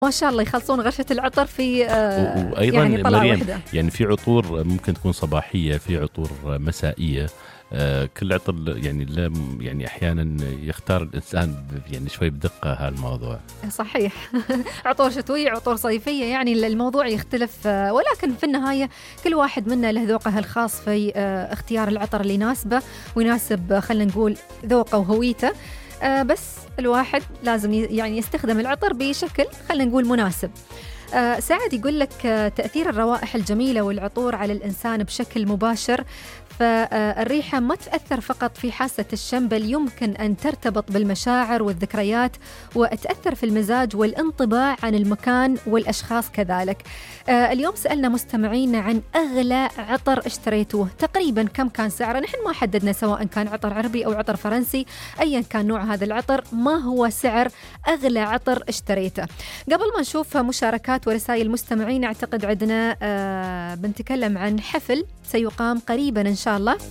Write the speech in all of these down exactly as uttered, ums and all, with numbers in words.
ما شاء الله يخلصون غرفة العطر في آه وأيضا يعني طلعة مريم واحدة. يعني في عطور ممكن تكون صباحية، في عطور مسائية. آه كل عطر يعني لا يعني أحيانا يختار الإنسان يعني شوي بدقة هالموضوع. صحيح. عطور شتوية، عطور صيفية، يعني الموضوع يختلف، آه ولكن في النهاية كل واحد منا له ذوقه الخاص في آه اختيار العطر اللي يناسبه ويناسب، خلينا نقول ذوقه وهويته. آه بس الواحد لازم يعني يستخدم العطر بشكل خلينا نقول مناسب. آه سعد يقول لك آه تأثير الروائح الجميلة والعطور على الإنسان بشكل مباشر، فالريحة ما تأثر فقط في حاسة الشم، بل يمكن أن ترتبط بالمشاعر والذكريات وتأثر في المزاج والانطباع عن المكان والأشخاص كذلك. آه اليوم سألنا مستمعين عن أغلى عطر اشتريتوه، تقريبا كم كان سعره. نحن ما حددنا سواء كان عطر عربي أو عطر فرنسي، أيا كان نوع هذا العطر، ما هو سعر أغلى عطر اشتريته. قبل ما نشوف مشاركات ورسائل مستمعين، أعتقد عندنا آه بنتكلم عن حفل سيقام قريبا إن شاء الله،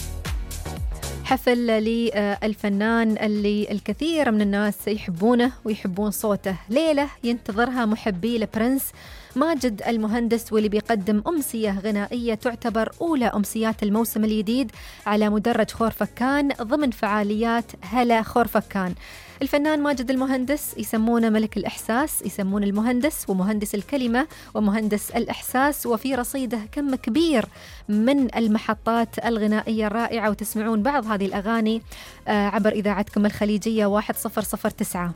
حفل للفنان اللي الكثير من الناس يحبونه ويحبون صوته. ليلة ينتظرها محبي البرنس ماجد المهندس، واللي بيقدم أمسية غنائية تعتبر أولى أمسيات الموسم الجديد على مدرج خورفكان ضمن فعاليات هلا خورفكان. الفنان ماجد المهندس يسمونه ملك الإحساس، يسمون المهندس ومهندس الكلمة ومهندس الإحساس، وفي رصيده كم كبير من المحطات الغنائية الرائعة، وتسمعون بعض هذه الأغاني عبر إذاعتكم الخليجية واحد صفر صفر تسعة.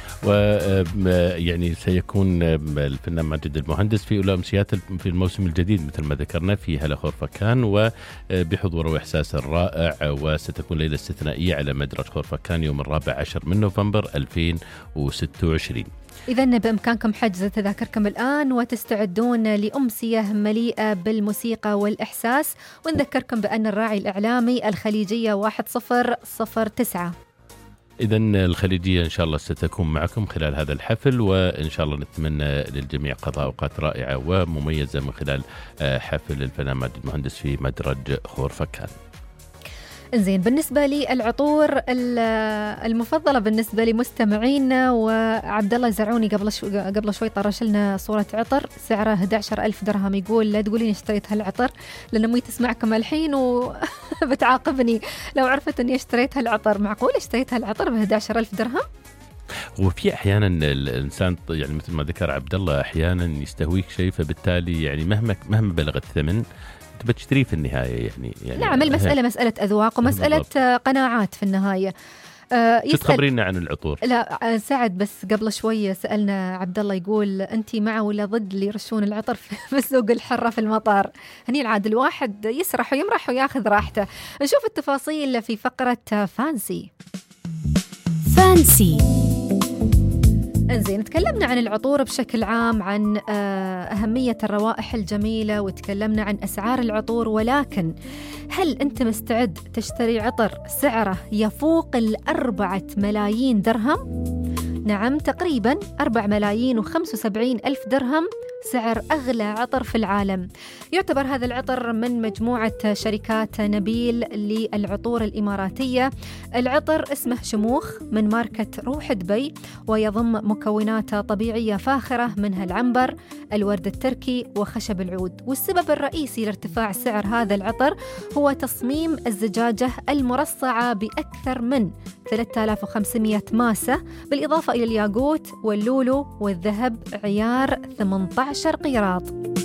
ويعني سيكون الفنان ماجد المهندس في أولى أمسيات في الموسم الجديد مثل ما ذكرنا في هلا خورفكان، وبحضور وإحساس رائع، وستكون ليلة استثنائية على مدرج خورفكان يوم الرابع عشر من نوفمبر ألفين وستة وعشرين. إذن بإمكانكم حجز تذاكركم الآن وتستعدون لأمسية مليئة بالموسيقى والإحساس، ونذكركم بأن الراعي الإعلامي الخليجية واحد صفر صفر تسعة. إذن الخليجية إن شاء الله ستكون معكم خلال هذا الحفل، وإن شاء الله نتمنى للجميع قضاء أوقات رائعة ومميزة من خلال حفل الفنان ماجد المهندس في مدرج خورفكان. إنزين، بالنسبة لي العطور المفضلة بالنسبة لي مستمعينا، وعبد الله زرعوني قبل شو قبل شوي طرش لنا صورة عطر سعره أحد عشر ألف درهم، يقول لا تقولين اشتريت هالعطر لأن مي تسمعكم الحين وبتعاقبني لو عرفت إني اشتريت هالعطر. معقول اشتريت هالعطر ب أحد عشر ألف درهم؟ وفي أحيانا الإنسان يعني مثل ما ذكر عبد الله أحيانا يستهويك شيء، فبالتالي يعني مهما مهما بلغ الثمن تبى تشتريه في النهاية. يعني, يعني نعم، المسألة مسألة أذواق ومسألة بالضبط. قناعات في النهاية. أه شو تخبرينا عن العطور؟ لا سعد، بس قبل شوية سألنا عبد الله يقول أنتي مع ولا ضد اللي يرشون العطر في السوق الحرة في المطار؟ هني العاد الواحد يسرح ويمرح وياخذ راحته. نشوف التفاصيل في فقرة فانسي. فانسي انزين، تكلمنا عن العطور بشكل عام، عن أهمية الروائح الجميلة، وتكلمنا عن أسعار العطور، ولكن هل أنت مستعد تشتري عطر سعره يفوق الأربعة ملايين درهم؟ نعم، تقريبا أربع ملايين وخمسة وسبعين ألف درهم سعر أغلى عطر في العالم. يعتبر هذا العطر من مجموعة شركات نبيل للعطور الإماراتية. العطر اسمه شموخ من ماركة روح دبي، ويضم مكونات طبيعية فاخرة منها العنبر، الورد التركي، وخشب العود. والسبب الرئيسي لارتفاع سعر هذا العطر هو تصميم الزجاجة المرصعة بأكثر من ثلاثة آلاف وخمسمائة ماسة، بالإضافة إلى الياقوت واللولو والذهب عيار ثمانية عشر قيراط.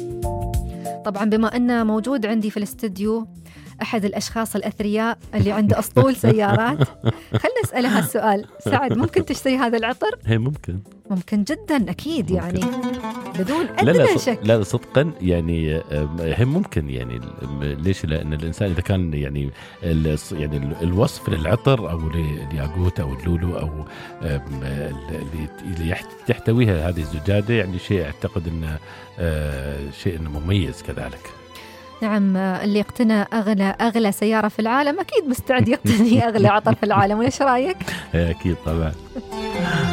طبعا بما أنه موجود عندي في الاستوديو أحد الأشخاص الأثرياء اللي عنده أسطول سيارات، خلنا نسأله هالسؤال. سعد، ممكن تشتري هذا العطر؟ هي ممكن ممكن جدا أكيد، ممكن. يعني بدون لا أدنى لا شك. لا صدقا يعني هي ممكن، يعني ليش؟ لأن الإنسان إذا كان يعني يعني الوصف للعطر أو الياقوت أو اللولو أو اللي تحتويها هذه الزجاجة، يعني شيء أعتقد إنه شيء إنه مميز كذلك. نعم، اللي يقتنى أغلى أغلى سيارة في العالم أكيد مستعد يقتني أغلى عطر في العالم، ولا إيش رأيك؟ أكيد طبعا.